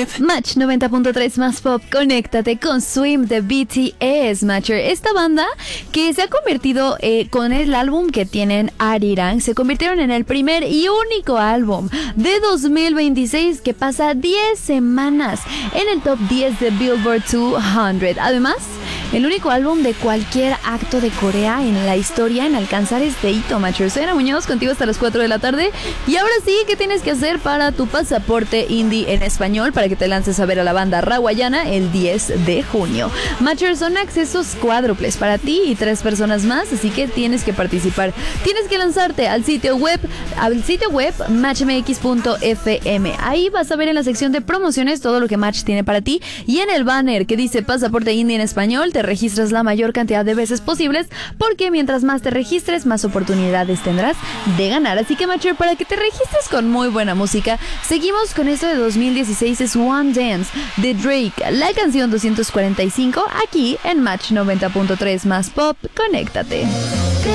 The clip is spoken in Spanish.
Match 90.3 más pop, conéctate con Swim de BTS, Matcher. Esta banda que se ha convertido con el álbum que tienen Arirang, se convirtieron en el primer y único álbum de 2026 que pasa 10 semanas en el top 10 de Billboard 200. Además, el único álbum de cualquier acto de Corea en la historia en alcanzar este hito, Matcher. Soy Ana Muñoz, contigo hasta las 4 de la tarde. Y ahora sí, ¿qué tienes que hacer para tu pasaporte indie en español para que te lances a ver a la banda rawayana el 10 de junio? Matcher, son accesos cuádruples para ti y 3 personas más, así que tienes que participar. Tienes que lanzarte al sitio web matchmx.fm. Ahí vas a ver en la sección de promociones todo lo que Match tiene para ti, y en el banner que dice pasaporte indie en español te registras la mayor cantidad de veces posibles, porque mientras más te registres, más oportunidades tendrás de ganar. Así que, Matcher, para que te registres con muy buena música, seguimos con esto de 2016, es One Dance de Drake, la canción 245, aquí en Match 90.3 más pop, conéctate.